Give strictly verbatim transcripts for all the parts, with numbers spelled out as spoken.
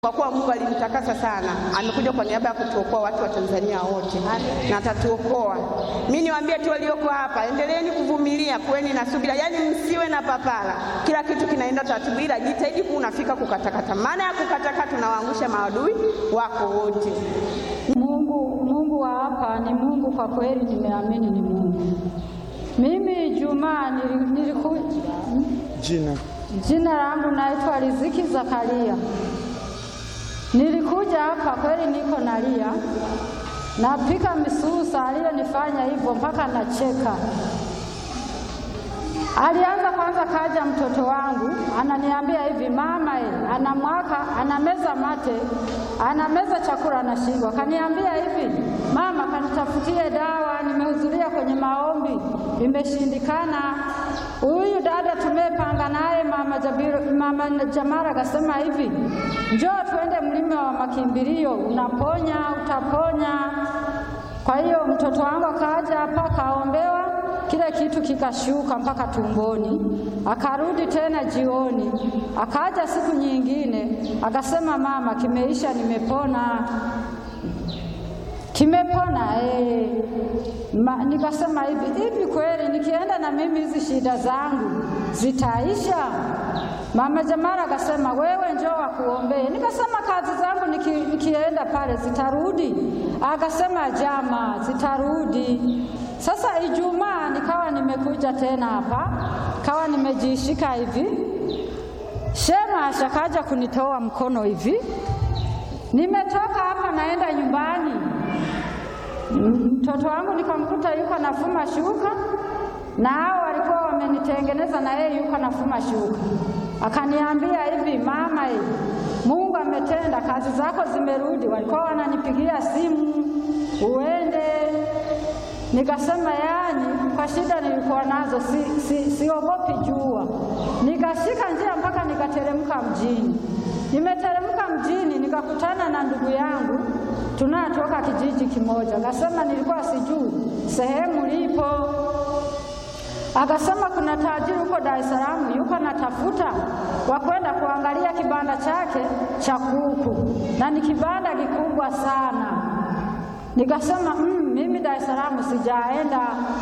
Kwa kuwa Mungu alimtakasa sana, amekuja kwa niaba ya kutuokoa watu wa Tanzania wote na atatuokoa. Mimi niwaambie tu walioko hapa, endeleeni kuvumilia, kuweni na subira. Yaani msiwe na papara. Kila kitu kinaenda taratibu, ila jitahidi kunafika kukatakata. Maana ya kukatakata tunawaangusha maadui wako wote. Mungu Mungu wa hapa ni Mungu kwa kweli, nimeamini ni Mungu. Mimi Juma nilikuja jina Jina langu naitwa Riziki Zakaria. Nilikuja hapa kweli niko nalia. Napika misusa aliyonifanya hivyo mpaka nacheka. Alianza kwanza kaja mtoto wangu, ananiambia hivi, mama e, anamwaka, anameza mate, anameza chakula anashindwa. Akaniambia hivi, mama kanitafutie dawa, nimehudhuria kwenye maombi, imeshindikana. Huyu dada tumepanga naye mama Jabiru, mama Jamara akasema hivi, njoo tuende mlima wa makimbilio, unaponya, utaponya. Kwa hiyo mtoto wangu akaja hapa kaombewa, kile kitu kikashuka mpaka tumboni. Akarudi tena jioni, akaja siku nyingine, akasema mama kimeisha, nimepona. Kimepona eh. Nikasema hivi, hivi kweli nikienda na mimi hizi shida zangu zitaisha? Mama Jamara akasema wewe njoo akuombee. Nikasema kazi zangu niki, nikienda pale zitarudi? Akasema jama zitarudi. Sasa Ijumaa nikawa nimekuja tena hapa, kawa nimejishika hivi. Shema ashakaja kunitoa mkono hivi. Nimetoka hapa naenda nyumbani. Mtoto wangu nikamkuta yuko nafuma shuka, na hao walikuwa wamenitengeneza na yeye yuko nafuma shuka. Akaniambia hivi, mama hivi, Mungu ametenda, kazi zako zimerudi. Walikuwa wananipigia simu uende. Nikasema yani kwa shida nilikuwa nazo si, si, siogopi jua. Nikashika njia mpaka nikateremka mjini. Nimeteremka mjini nikakutana na ndugu yangu, tunatoka kijiji kimoja. Akasema nilikuwa sijui sehemu lipo. Akasema kuna tajiri huko Dar es Salaam yuko natafuta wa kwenda kuangalia kibanda chake cha kuku, na ni kibanda kikubwa sana. Nikasema mmm, mimi Dar es Salaam sijaenda.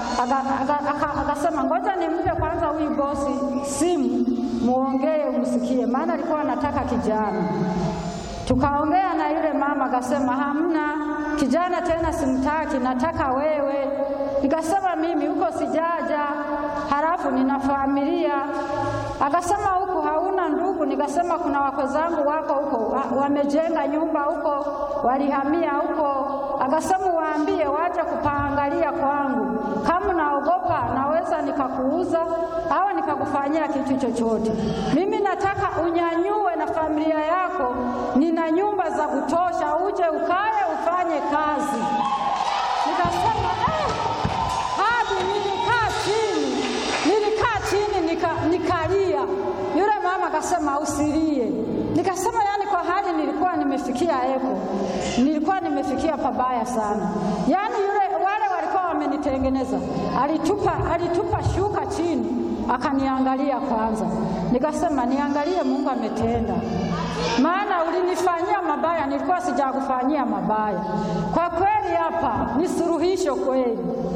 Akasema ngoja nimpe kwanza huyu bosi simu muongee umsikie, maana alikuwa anataka kijana. Tukaongea na yule mama, akasema hamna kijana tena, simtaki, nataka wewe. Nikasema mimi huko sijaja, halafu nina familia. Akasema huko hauna ndugu? Nikasema kuna wako zangu wako huko, wamejenga nyumba huko, walihamia huko. Akasema waambie waje kupaangalia kwangu, kama naogopa naweza nikakuuza au nikakufanyia kitu chochote. Mimi nataka unyanyue na familia yako, nina nyumba za kutosha, uje ukae ufanye kazi. Nikasema eh, hadi nilikaa chini, nilikaa chini nika, nikalia. Yule mama akasema usilie. Nikasema yani kwa hali nilikuwa nimefikia eko, nilikuwa nimefikia pabaya sana. Yani yule wale walikuwa wamenitengeneza, alitupa alitupa shuka chini, akaniangalia kwanza. Nikasema niangalie, Mungu ametenda, maana ulinifanyia mabaya, nilikuwa sijakufanyia mabaya. Kwa kweli hapa ni suluhisho kweli.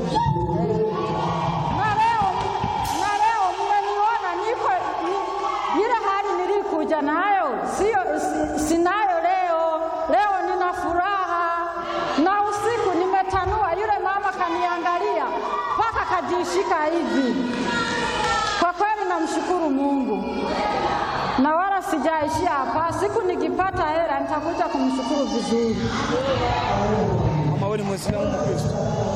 Na leo na leo mmeniona niko ile hali nilikuja nayo sio sinayo leo. Leo nina furaha, na usiku nimetanua. Yule mama kaniangalia mpaka kajishika hivi. Kwa kweli namshukuru Mungu, na wala sijaishia hapa. Siku nikipata hela nitakuja kumshukuru vizuri. Mama wewe ni Muislamu Mkristo?